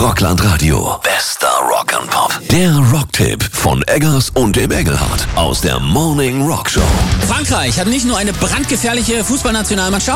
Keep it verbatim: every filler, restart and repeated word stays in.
Rockland Radio. Bester Rock and Pop. Der Rocktipp von Eggers und dem Engelhardt aus der Morning Rock Show. Frankreich hat nicht nur eine brandgefährliche Fußballnationalmannschaft,